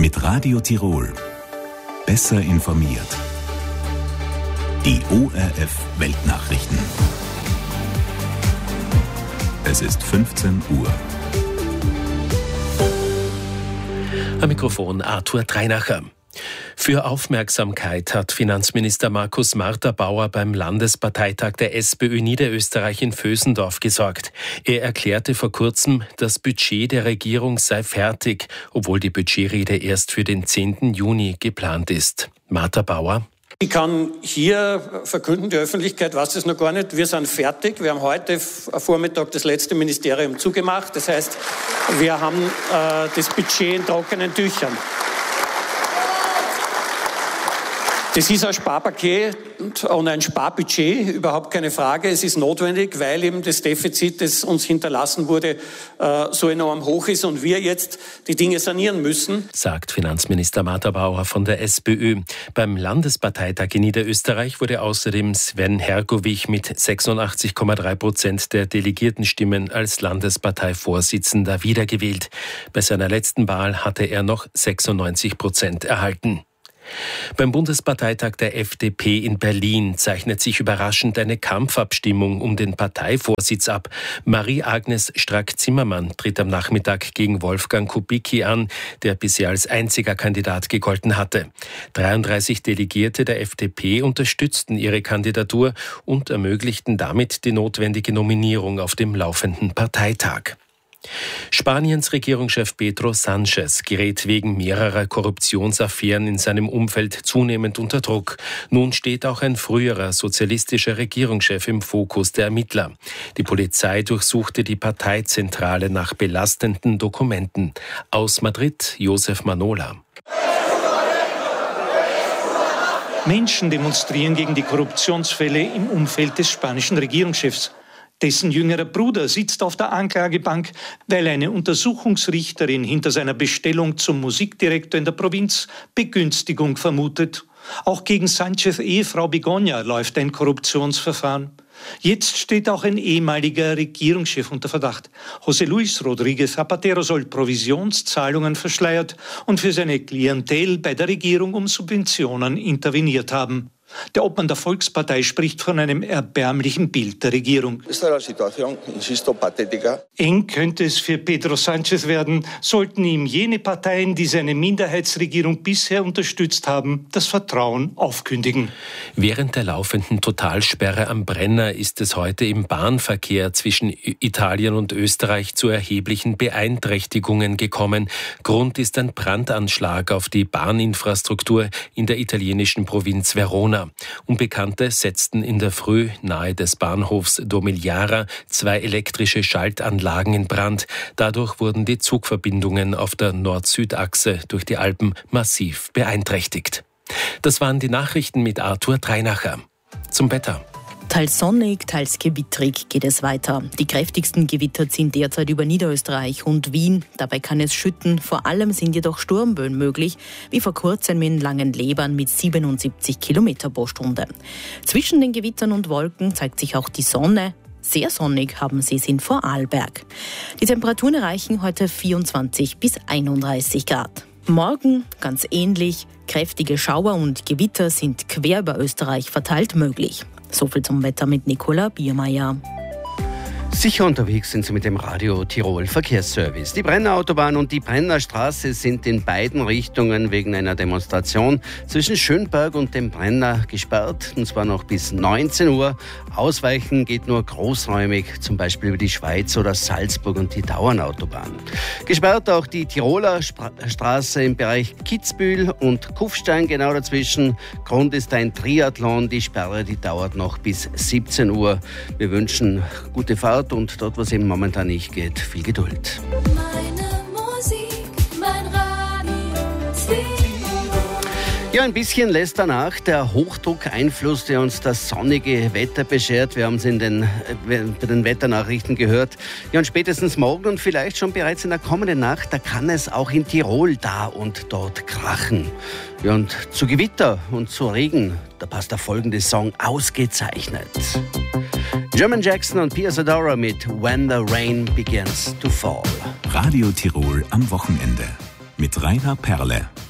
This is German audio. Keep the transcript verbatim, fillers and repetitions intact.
Mit Radio Tirol. Besser informiert. Die O R F Weltnachrichten. Es ist fünfzehn Uhr. Am Mikrofon Arthur Dreinacher. Für Aufmerksamkeit hat Finanzminister Markus Marter-Bauer beim Landesparteitag der SPÖ Niederösterreich in Vösendorf gesorgt. Er erklärte vor kurzem, das Budget der Regierung sei fertig, obwohl die Budgetrede erst für den zehnten Juni geplant ist. Marter-Bauer: Ich kann hier verkünden, die Öffentlichkeit weiß es noch gar nicht, wir sind fertig. Wir haben heute Vormittag das letzte Ministerium zugemacht. Das heißt, wir haben äh, das Budget in trockenen Tüchern. Das ist ein Sparpaket und ein Sparbudget, überhaupt keine Frage. Es ist notwendig, weil eben das Defizit, das uns hinterlassen wurde, so enorm hoch ist und wir jetzt die Dinge sanieren müssen, sagt Finanzminister Marter-Bauer von der SPÖ. Beim Landesparteitag in Niederösterreich wurde außerdem Sven Hergovich mit sechsundachtzig Komma drei Prozent der Delegiertenstimmen als Landesparteivorsitzender wiedergewählt. Bei seiner letzten Wahl hatte er noch sechsundneunzig Prozent erhalten. Beim Bundesparteitag der F D P in Berlin zeichnet sich überraschend eine Kampfabstimmung um den Parteivorsitz ab. Marie-Agnes Strack-Zimmermann tritt am Nachmittag gegen Wolfgang Kubicki an, der bisher als einziger Kandidat gegolten hatte. dreiunddreißig Delegierte der F D P unterstützten ihre Kandidatur und ermöglichten damit die notwendige Nominierung auf dem laufenden Parteitag. Spaniens Regierungschef Pedro Sánchez gerät wegen mehrerer Korruptionsaffären in seinem Umfeld zunehmend unter Druck. Nun steht auch ein früherer sozialistischer Regierungschef im Fokus der Ermittler. Die Polizei durchsuchte die Parteizentrale nach belastenden Dokumenten. Aus Madrid, Josef Manola. Menschen demonstrieren gegen die Korruptionsfälle im Umfeld des spanischen Regierungschefs. Dessen jüngerer Bruder sitzt auf der Anklagebank, weil eine Untersuchungsrichterin hinter seiner Bestellung zum Musikdirektor in der Provinz Begünstigung vermutet. Auch gegen Sánchez' Ehefrau Begoña läuft ein Korruptionsverfahren. Jetzt steht auch ein ehemaliger Regierungschef unter Verdacht. José Luis Rodríguez Zapatero soll Provisionszahlungen verschleiert und für seine Klientel bei der Regierung um Subventionen interveniert haben. Der Obmann der Volkspartei spricht von einem erbärmlichen Bild der Regierung. Eng könnte es für Pedro Sánchez werden, sollten ihm jene Parteien, die seine Minderheitsregierung bisher unterstützt haben, das Vertrauen aufkündigen. Während der laufenden Totalsperre am Brenner ist es heute im Bahnverkehr zwischen Italien und Österreich zu erheblichen Beeinträchtigungen gekommen. Grund ist ein Brandanschlag auf die Bahninfrastruktur in der italienischen Provinz Verona. Unbekannte setzten in der Früh nahe des Bahnhofs Domigliara zwei elektrische Schaltanlagen in Brand. Dadurch wurden die Zugverbindungen auf der Nord-Süd-Achse durch die Alpen massiv beeinträchtigt. Das waren die Nachrichten mit Arthur Dreinacher. Zum Wetter. Teils sonnig, teils gewitterig geht es weiter. Die kräftigsten Gewitter ziehen derzeit über Niederösterreich und Wien. Dabei kann es schütten. Vor allem sind jedoch Sturmböen möglich, wie vor kurzem in Langenlebern mit siebenundsiebzig Kilometer pro Stunde. Zwischen den Gewittern und Wolken zeigt sich auch die Sonne. Sehr sonnig haben sie es in Vorarlberg. Die Temperaturen erreichen heute vierundzwanzig bis einunddreißig Grad. Morgen ganz ähnlich. Kräftige Schauer und Gewitter sind quer über Österreich verteilt möglich. So viel zum Wetter mit Nicola Biermeier. Sicher unterwegs sind Sie mit dem Radio Tirol Verkehrsservice. Die Brenner Autobahn und die Brenner Straße sind in beiden Richtungen wegen einer Demonstration zwischen Schönberg und dem Brenner gesperrt, und zwar noch bis neunzehn Uhr. Ausweichen geht nur großräumig, zum Beispiel über die Schweiz oder Salzburg und die Tauernautobahn. Gesperrt auch die Tiroler Straße im Bereich Kitzbühel und Kufstein genau dazwischen. Grund ist ein Triathlon. Die Sperre, die dauert noch bis siebzehn Uhr. Wir wünschen gute Fahrt und dort, was eben momentan nicht geht, viel Geduld. Meine Musik, mein Radio. Ja, ein bisschen lässt danach der Hochdruckeinfluss, der uns das sonnige Wetter beschert. Wir haben es in den, bei den Wetternachrichten gehört. Ja, und spätestens morgen und vielleicht schon bereits in der kommenden Nacht, da kann es auch in Tirol da und dort krachen. Ja, und zu Gewitter und zu Regen, da passt der folgende Song ausgezeichnet. German Jackson und Pia Zadora mit When the Rain Begins to Fall. Radio Tirol am Wochenende. mit Rainer Perle.